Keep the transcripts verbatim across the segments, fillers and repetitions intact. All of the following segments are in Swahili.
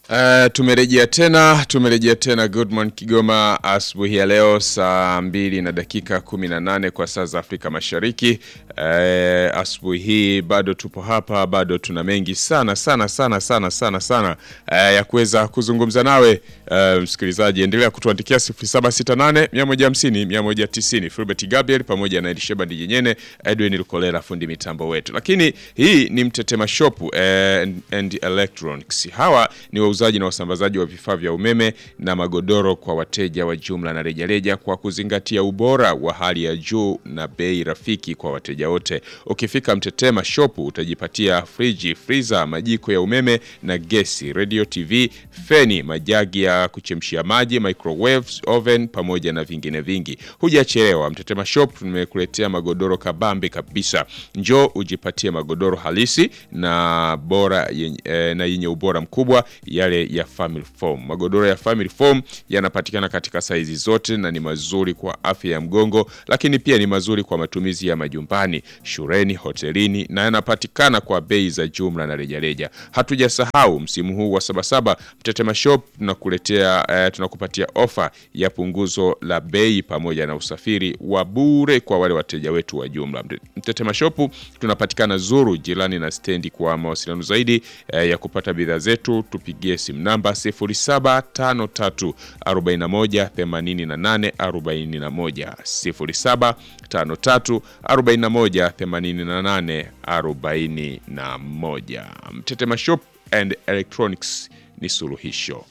Uh, tumerejea tena, tumerejea tena Good Morning Kigoma asubuhi ya leo saa mbili na dakika kumi na nane kwa saa za Afrika Mashariki. Uh, asubuhi hii bado tupo hapa, bado tuna mengi sana sana sana sana sana sana uh, ya kuweza kuzungumza nawe uh, msikilizaji. Endelea kutuandikia sifuri saba sita nane mia moja hamsini mia moja tisini. Fulbert Gabriel pamoja na Elisheba Ndijenyene, Edwin Lukolera fundi mitambo wetu. Lakini hii ni Mtetema Shop uh, and, and Electronics. Hawa ni wauzaji na wasambazaji wa vifaa vya umeme na magodoro kwa wateja wa jumla na rejareja kwa kuzingatia ubora wa hali ya juu na bei rafiki kwa wateja wote. Ukifika Mtetema Shop utajipatia friji, freezer, majiko ya umeme na gesi, radio, T V, feni, majagi ya kuchemshia maji, microwaves, oven pamoja na vingine vingi. Hujachelewa, Mtetema Shop tumekuletea magodoro kabambe kabisa. Njoo ujipatie magodoro halisi na bora yenye, eh, na yenye ubora mkubwa, yale ya Family Foam. Magodoro ya Family Foam yanapatikana katika saizi zote na ni mazuri kwa afya ya mgongo, lakini pia ni mazuri kwa matumizi ya majumbani, shuleni, hotelini na yanapatikana kwa bei za jumla na rejareja. Hatujasahau msimu huu wa Sabasaba, Mtetema Shop tunakuletea eh, tunakupatia ofa ya punguzo la bei pamoja na usafiri wa bure kwa wale wateja wetu wa jumla. Mtetema Shop tunapatikana Zuru, jirani na stendi. Kwa mawasiliano zaidi eh, ya kupata bidhaa zetu tupigie simu namba sifuri saba tano tatu arobaini na moja themanini na nane arobaini na moja sifuri saba tano tatu arobaini na moja themanini na nane arobaini na moja. Mtetema Shop and Electronics ni suluhisho.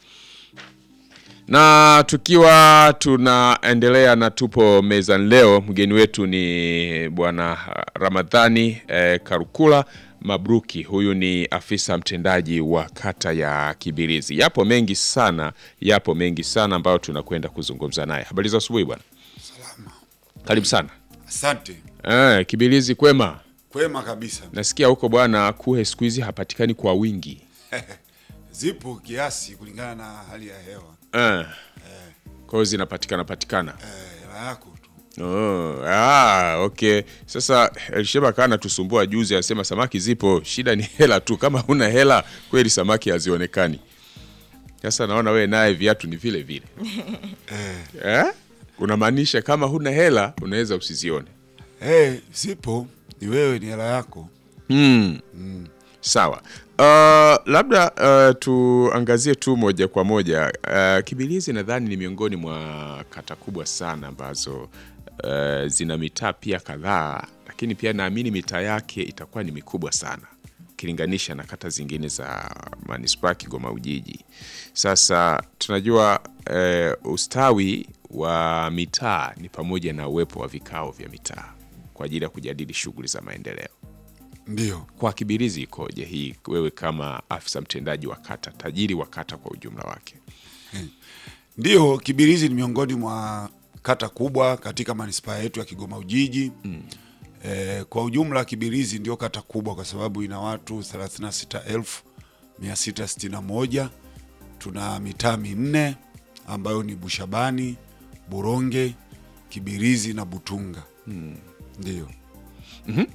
Na tukiwa tunaendelea na tupo mezani leo, mgeni wetu ni Bwana Ramadhani eh, Karukula Mabruki. Huyu ni afisa mtendaji wa kata ya Kibirizi. Yapo mengi sana, yapo mengi sana ambayo tunakwenda kuzungumza naye. Habari za asubuhi bwana? Salama. Karibu sana. Asante. Eh, Kibirizi kwema? Kwema kabisa. Nasikia huko bwana kuhe siku hizi hapatikani kwa wingi. Zipo kiasi kulingana na hali ya hewa. Eh. Eh. Kwa hiyo zinapatikana patikana. Eh, hela yako tu. Oh, ah, okay. Sasa Elisheba kana tusumbua juzi anasema samaki zipo, shida ni hela tu. Kama huna hela kweli samaki hazionekani. Sasa naona wewe naye viatu ni vile vile. Eh. Eh? Unamaanisha kama huna hela unaweza usizione. Eh, zipo, ni wewe ni hela yako. Mm. Mm. Sawa. Uh, labda uh, tuangazie tu moja kwa moja. Uh, Kibirizi nadhani ni miongoni mwa kata kubwa sana ambazo uh, zina mitaa pia kadhaa, lakini pia naamini mitaa yake itakuwa ni mikubwa sana ukilinganisha na kata zingine za manispaa Kigoma Ujiji. Sasa tunajua uh, ustawi wa mitaa ni pamoja na uwepo wa vikao vya mitaa kwa ajili ya kujadili shughuli za maendeleo. Ndio. Kwa Kibirizi ikoje hii, wewe kama afisa mtendaji wa kata, tajiri wa kata kwa ujumla wake? Hmm. Ndio, Kibirizi ni miongoni mwa kata kubwa katika manispaa yetu ya Kigoma Ujiji. Hmm. E, kwa ujumla Kibirizi ndio kata kubwa kwa sababu ina watu thelathini na sita elfu mia sita sitini na moja. Tuna mitaa minne ambayo ni Bushabani, Buronge, Kibirizi na Butunga. Hmm. Ndio. Mhm.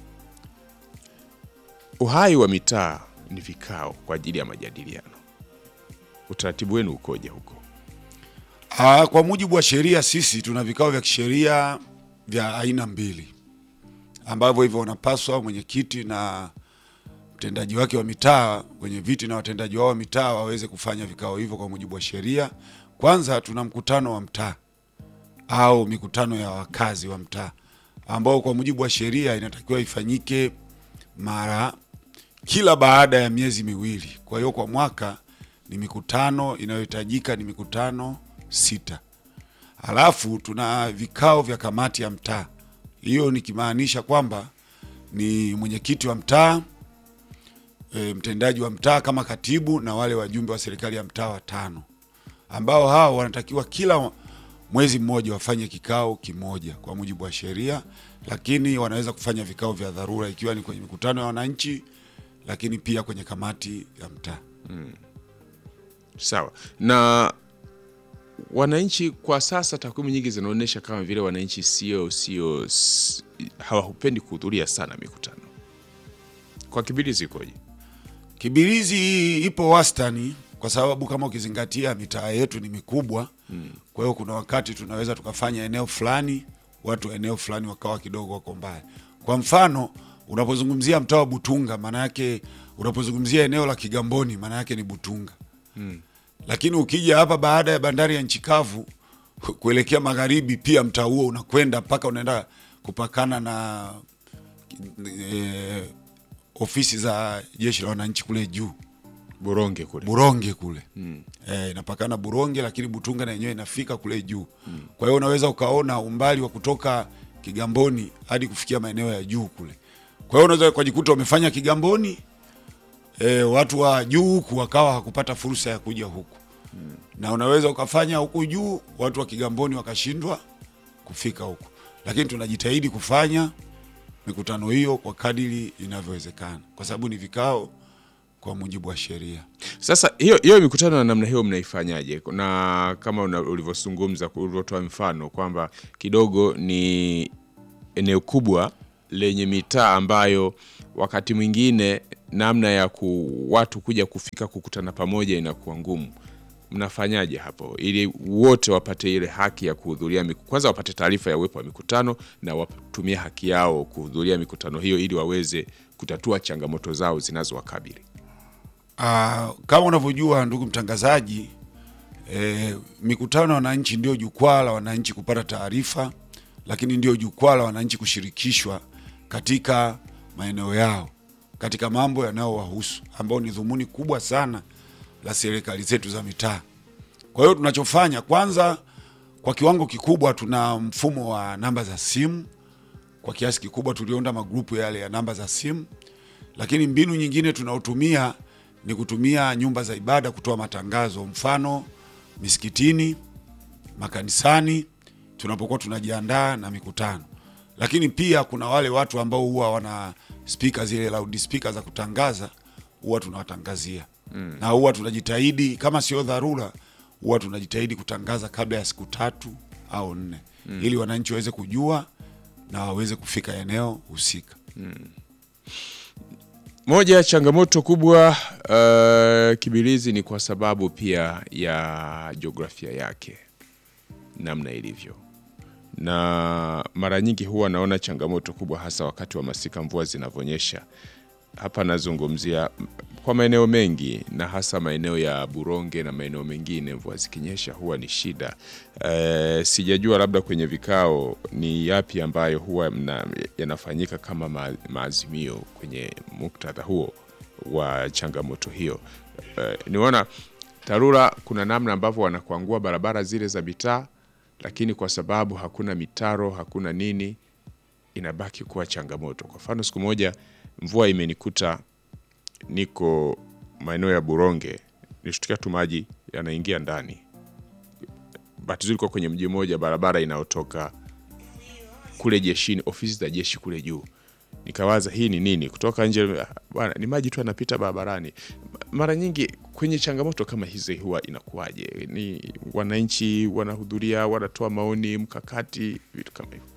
Uhai wa mitaa ni vikao kwa ajili ya majadiliano. Utaratibu wenu ukoje huko? Aa, kwa mujibu wa sheria sisi tuna vikao vya kisheria vya aina mbili ambavyo hivyo wanapaswa mwenyekiti na mtendaji wake wa mitaa, wenye viti na watendaji wao wa mitaa waweze kufanya vikao hivyo kwa mujibu wa sheria. Kwanza tuna mkutano wa mtaa au mikutano ya wakazi wa mtaa ambao kwa mujibu wa sheria inatakiwa ifanyike mara kila baada ya miezi miwili. Kwa hiyo kwa mwaka ni mikutano inayohitajika ni mikutano sita. Halafu tuna vikao vya kamati ya mtaa. Hiyo nikimaanisha kwamba ni mwenyekiti wa mtaa, e, mtendaji wa mtaa kama katibu na wale wajumbe wa serikali ya mtaa watano, ambao hao wanatakiwa kila mwezi mmoja wafanye kikao kimoja kwa mujibu wa sheria, lakini wanaweza kufanya vikao vya dharura ikiwa ni kwenye mikutano ya wananchi, lakini pia kwenye kamati ya mtaa. Hmm. Sawa. Na wananchi kwa sasa takwimu nyingi zinaonyesha kama vile wananchi sio sio hawapendi kuhudhuria sana mikutano. Kwa Kibirizi ikoje? Kibirizi ipo wastani kwa sababu kama ukizingatia mitaa yetu ni mikubwa mm. Kwa hiyo kuna wakati tunaweza tukafanya eneo fulani, watu eneo fulani wakawa kidogo wako mbali. Kwa mfano unapozungumzia mtaa wa Butunga, maana yake unapozungumzia eneo la Kigamboni maana yake ni Butunga mm. Lakini ukija hapa baada ya bandari ya Nchi Kavu kuelekea magharibi, pia mtaa huo unakwenda mpaka unaenda kupakana na e, ofisi za jeshi la wananchi kule juu Buronge kule. Buronge kule. Mm. Eh, inapakana Buronge, lakini Butunga na yenyewe inafika kule juu. Mm. Kwa hiyo unaweza ukaona umbali wa kutoka Kigamboni hadi kufikia maeneo ya juu kule. Kwa hiyo unaweza kujikuta umefanya Kigamboni, eh, watu wa juu huku wakawa hakupata fursa ya kuja huku. Mm. Na unaweza ukafanya huku juu, watu wa Kigamboni wakashindwa kufika huku. Lakini tunajitahidi kufanya mikutano hiyo kwa kadiri inavyowezekana, kwa sababu ni vikao kwa mujibu wa sheria. Sasa hiyo hiyo mikutano na namna hiyo mnaifanyaje? Na kama ulivyozungumza, ulivyotoa mfano kwamba kidogo ni eneo kubwa lenye mitaa ambayo wakati mwingine namna ya ku, watu kuja kufika kukutana pamoja inakuwa ngumu. Mnafanyaje hapo ili wote wapate ile haki ya kuhudhuria, kwanza wapate taarifa ya uwepo wa mikutano na watumie haki yao kuhudhuria mikutano hiyo ili waweze kutatua changamoto zao zinazowakabili? Uh, kama unavyojua ndugu mtangazaji, eh, mikutano ya wananchi ndio jukwaa la wananchi kupata taarifa, lakini ndio jukwaa la wananchi kushirikishwa katika maeneo yao, katika mambo yanayowahusu, ambao ni dhumuni kubwa sana la serikali zetu za mitaa. Kwa hiyo tunachofanya, kwanza kwa kiwango kikubwa tuna mfumo wa namba za simu. Kwa kiasi kikubwa tulionda magrupu yale ya namba za simu, lakini mbinu nyingine tunaotumia ni kutumia nyumba za ibada kutoa matangazo, mfano misikitini, makanisani tunapokuwa tunajiandaa na mikutano. Lakini pia kuna wale watu ambao huwa wana speaker, zile loud speaker za kutangaza, huwa tunawatangazia. Mm. Na huwa tunajitahidi, kama sio dharura, huwa tunajitahidi kutangaza kabla ya siku tatu au nne. Mm. Ili wananchi waweze kujua na waweze kufika eneo husika. Mm. Moja ya changamoto kubwa uh, Kibirizi ni kwa sababu pia ya jiografia yake namna ilivyo. Na mara nyingi huwa naona changamoto kubwa hasa wakati wa masika, mvua zinavonyesha. Hapa nazungumzia kwa maeneo mengi na hasa maeneo ya Buronge na maeneo mengine, mvua zikinyesha huwa ni shida. E, sijajua labda kwenye vikao ni yapi ambayo huwa mna, yanafanyika kama ma, maazimio kwenye muktadha huo wa changamoto hiyo. E, niona TARURA kuna namna ambavyo wanakuangua barabara zile za mitaa, lakini kwa sababu hakuna mitaro, hakuna nini, inabaki kuwa changamoto. Kwa mfano siku moja mvua imenikuta niko maeneo ya Buronge, nilishtukia tu maji yanaingia ndani. Bahati nzuri kwa kwenye mji mmoja barabara inayotoka kule jeshini, ofisi za jeshi kule juu. Nikawaza hii ni nini? Kutoka nje bwana ni maji tu yanapita barabarani. Mara nyingi kwenye changamoto kama hizi huwa inakuwaje? Ni wananchi wanahudhuria, wanatoa maoni, mkakati, vitu kama hivyo.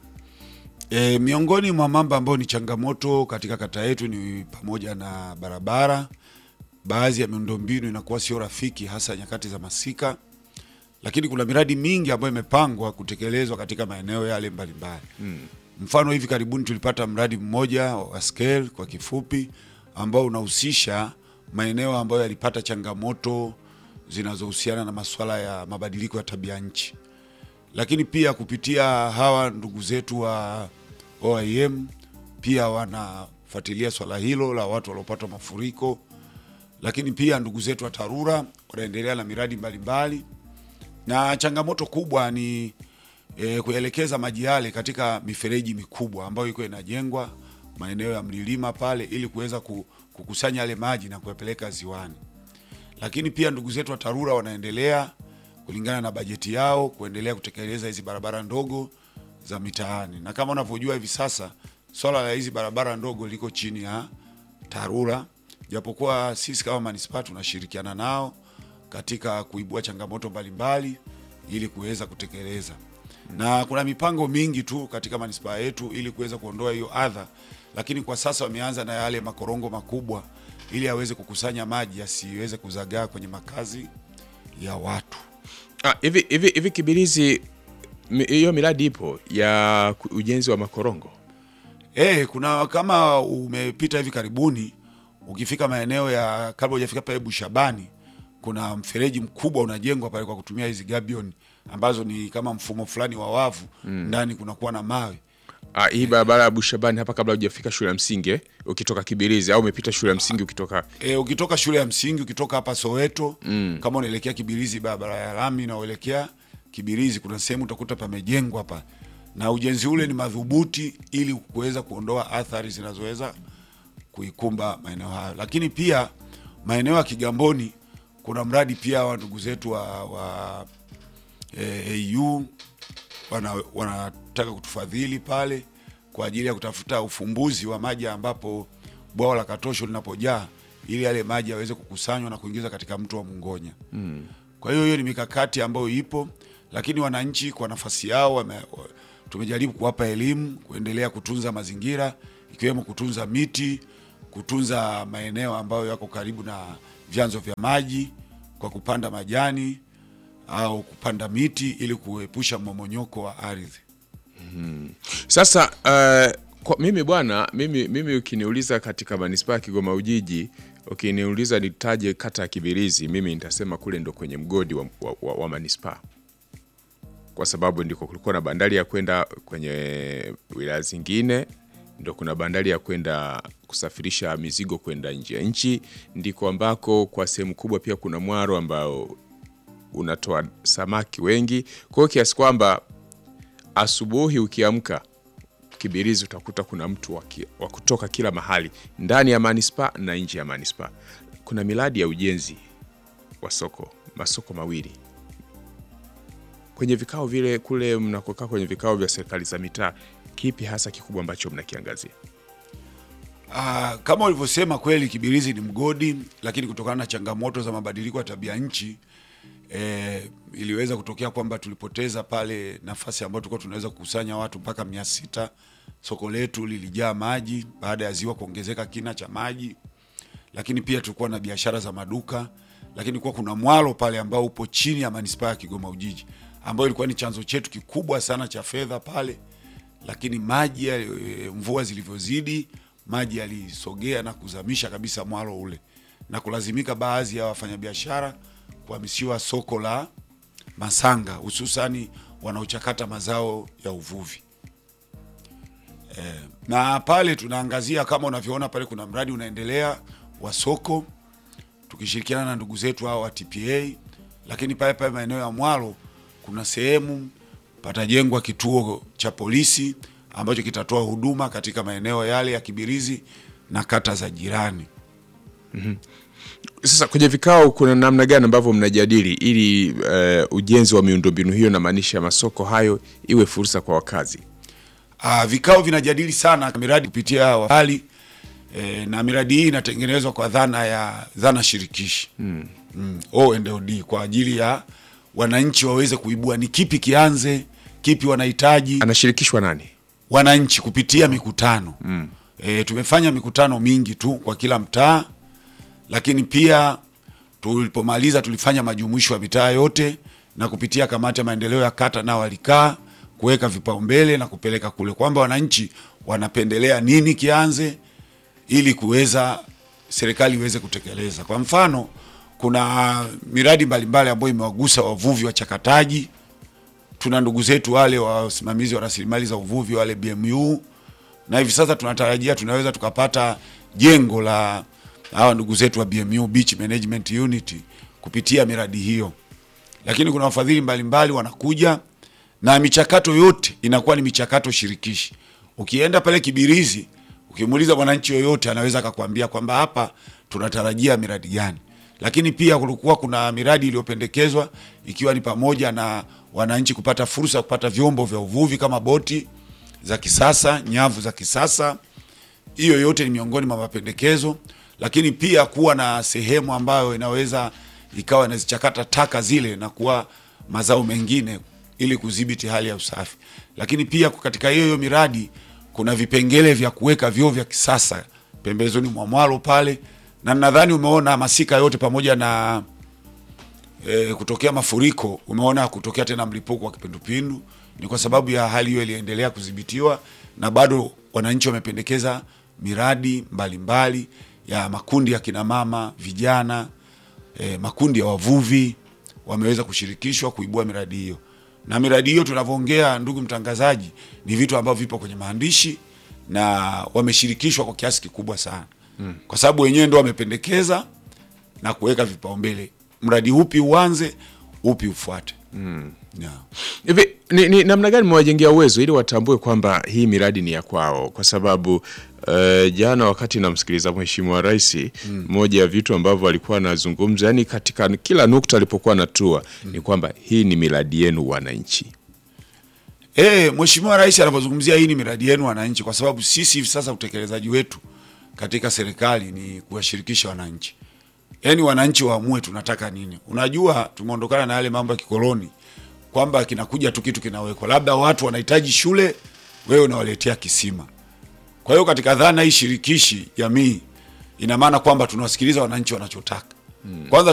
E, miongoni mwa mambo ambayo ni changamoto katika kata yetu ni pamoja na barabara. Baadhi ya miundombinu inakuwa sio rafiki, hasa nyakati za masika. Lakini kuna miradi mingi ambayo imepangwa kutekelezwa katika maeneo yale mbalimbali. Hmm. Mfano hivi karibuni tulipata mradi mmoja wa scale kwa kifupi, ambao unahusisha maeneo ambayo yalipata changamoto zinazohusiana na masuala ya mabadiliko ya tabia nchi. Lakini pia kupitia hawa ndugu zetu wa O I M pia wanafuatilia swala hilo la watu waliopata mafuriko. Lakini pia ndugu zetu wa TARURA wanaendelea na miradi mbalimbali. Na changamoto kubwa ni e, kuelekeza maji yale katika mifereji mikubwa ambayo iko inajengwa maeneo ya mlilima pale, ili kuweza kukusanya yale maji na kuyapeleka ziwani. Lakini pia ndugu zetu wa TARURA wanaendelea kulingana na bajeti yao kuendelea kutekeleza hizi barabara ndogo za mitaani. Na kama unavyojua hivi sasa swala la hizi barabara ndogo liko chini ya TARURA, japokuwa sisi kama manispaa tunashirikiana nao katika kuibua changamoto mbalimbali ili kuweza kutekeleza. Na kuna mipango mingi tu katika manispaa yetu ili kuweza kuondoa hiyo adha, lakini kwa sasa wameanza na yale makorongo makubwa ili aweze kukusanya maji yasiweze kuzagaa kwenye makazi ya watu. Ah, hivi hivi hivi Kibirizi hiyo miradi ipo ya ujenzi wa makorongo? Eh, kuna kama umepita hivi karibuni, ukifika maeneo ya kabla hujafika pale Bushabani, kuna mfereji mkubwa unajengwa pale kwa kutumia hizi gabion ambazo ni kama mfumo fulani wa wavu, ndani mm. kunakuwa na mawe. Ah, hii barabara ya Bushabani hapa kabla hujafika shule ya msingi ukitoka Kibirizi, au umepita shule ya msingi ukitoka eh ukitoka shule ya msingi ukitoka hapa Soweto mm. kama unaelekea Kibirizi, barabara ya lami na uelekea Kibirizi, kuna sehemu utakuta pamejengwa hapa, na ujenzi ule ni madhubuti ili kuweza kuondoa athari zinazoweza kuikumba maeneo hayo. Lakini pia maeneo ya Kigamboni kuna mradi pia wa ndugu zetu wa, wa eh, A U wana wanataka kutufadhili pale kwa ajili ya kutafuta ufumbuzi wa maji ambapo bwawa la Katosho linapojaa, ili yale maji yaweze kukusanywa na kuingizwa katika mto wa Mungonya. Mm. Kwa hiyo hiyo ni mikakati ambayo ipo, lakini wananchi kwa nafasi yao wame, tumejaribu kuwapa elimu kuendelea kutunza mazingira, ikiwemo kutunza miti, kutunza maeneo ambayo yako karibu na vyanzo vya maji kwa kupanda majani au kupanda miti ili kuepusha mmomonyoko wa ardhi. Mm. Sasa uh, kwa mimi bwana, mimi mimi ukiniuliza katika manispaa ya Kigoma Ujiji, ukiniuliza nitaje kata ya Kibirizi, mimi nitasema kule ndo kwenye mgodi wa, wa, wa, wa manispaa. Kwa sababu ndiko kulikuwa na bandari ya kwenda kwenye wilaya zingine, ndo kuna bandari ya kwenda kusafirisha mizigo kwenda nje ya nchi, ndiko ambako kwa sehemu kubwa pia kuna mwaro ambao unatoa samaki wengi. Kwa hiyo kiasi kwamba asubuhi ukiamka Kibirizi utakuta kuna mtu wa kutoka kila mahali ndani ya manispaa na nje ya manispaa. Kuna miradi ya ujenzi wa soko, masoko mawili. Kwenye vikao vile kule mnakokaa kwenye vikao vya serikali za mitaa, kipi hasa kikubwa ambacho mnakiangazia? Ah, kama ulivyosema kweli Kibirizi ni mgodi, lakini kutokana na changamoto za mabadiliko ya tabia nchi E, iliweza kutokea kwamba tulipoteza pale nafasi ambayo tulikuwa tunaweza kukusanya watu mpaka mia sita. Soko letu lilijaa maji baada ya ziwa kuongezeka kina cha maji, lakini pia tulikuwa na biashara za maduka, lakini kwa kuna mwalo pale ambao upo chini ya manispaa ya Kigoma Ujiji, ambao ilikuwa ni chanzo chetu kikubwa sana cha fedha pale, lakini maji ya mvua zilivyozidi, maji yalisogea na kuzamisha kabisa mwalo ule, na kulazimika baadhi ya wafanyabiashara kuhamishiwa soko la Masanga, hususani wanaochakata mazao ya uvuvi. E, na pale tunaangazia kama unavyoona pale kuna mradi unaendelea wa soko tukishirikiana na ndugu zetu hao wa T P A, lakini pale pale maeneo ya mwalo kuna sehemu patajengwa kituo cha polisi ambacho kitatoa huduma katika maeneo yale ya Kibirizi na kata za jirani. Mhm. Sasa kwenye vikao kuna namna gani ambavyo mnajadili ili uh, ujenzi wa miundombinu hiyo na maanisha masoko hayo iwe fursa kwa wakazi? Uh, vikao vinajadili sana miradi kupitia wali e, na miradi hii inatengenezwa kwa dhana ya dhana shirikishi. Mm. Mm, O and O D kwa ajili ya wananchi waweze kuibua ni kipi kianze, kipi wanahitaji. Anashirikishwa nani? Wananchi kupitia mikutano. Mm. E, tumefanya mikutano mingi tu kwa kila mtaa, lakini pia tulipomaliza tulifanya majumuisho ya mitaa yote, na kupitia kamati ya maendeleo ya kata nao walikaa kuweka vipaumbele na kupeleka kule kwamba wananchi wanapendelea nini kianze ili kuweza serikali iweze kutekeleza. Kwa mfano, kuna miradi mbalimbali ambayo imewagusa wavuvi wachakataji. Tuna ndugu zetu wale wasimamizi wa rasilimali za uvuvi wale B M U, na hivi sasa tunatarajia tunaweza tukapata jengo la hawa ndugu zetu wa B M U Beach Management Unit kupitia miradi hiyo. Lakini kuna wafadhili mbalimbali wanakuja na michakato yote inakuwa ni michakato shirikishi. Ukienda pale Kibirizi, ukimuuliza mwananchi yoyote anaweza akakwambia kwamba hapa tunatarajia miradi gani. Lakini pia kulikuwa kuna miradi iliyopendekezwa ikiwa ni pamoja na wananchi kupata fursa kupata vyombo vya uvuvi kama boti za kisasa, nyavu za kisasa. Hiyo yote ni miongoni mwa mapendekezo. Lakini pia kuwa na sehemu ambayo inaweza ikawa inazichakata taka zile na kuwa mazao mengine ili kudhibiti hali ya usafi. Lakini pia katika hiyo hiyo miradi kuna vipengele vya kuweka vyoo vya kisasa pembezoni mwa mwalo pale, Na nadhani umeona masika yote pamoja na e, kutokea mafuriko, umeona kutokea tena mlipuko wa kipindupindu, ni kwa sababu ya hali hiyo iliendelea kudhibitiwa, na bado wananchi wamependekeza miradi mbalimbali mbali, ya makundi ya kina mama, vijana, e, makundi ya wavuvi wameweza kushirikishwa kuibua miradi hiyo. Na miradi hiyo tunavyoongea, ndugu mtangazaji, ni vitu ambavyo vipo kwenye maandishi na wameshirikishwa kwa kiasi kikubwa sana. Hmm. Kwa sababu wenyewe ndio wamependekeza na kuweka vipaumbele. Mradi upi uanze, upi ufuate. Hmm. Yeah. Hivi ni, ni namna gani mwajengea uwezo ili watambue kwamba hii miradi ni ya kwao? Kwa sababu uh, jana wakati namsikiliza Mheshimiwa Rais, mm. moja ya vitu ambavyo alikuwa anazungumza, yani katika kila nukta alipokuwa anatua, mm. ni kwamba hii ni miradi yenu wananchi. Eh, Mheshimiwa Rais anapozungumzia hii ni miradi yenu wananchi, kwa sababu sisi hivi sasa utekelezaji wetu katika serikali ni kuwashirikisha wananchi. Yaani wananchi waamue tunataka nini. Unajua tumeondokana na yale mambo ya kikoloni kwamba kinakuja tu kitu kinawekwa. Labda watu wanahitaji shule, wewe unawaletea kisima. Kwa hiyo katika dhana hii shirikishi jamii, ina maana kwamba tunawasikiliza wananchi wanachotaka. Hmm. Kwanza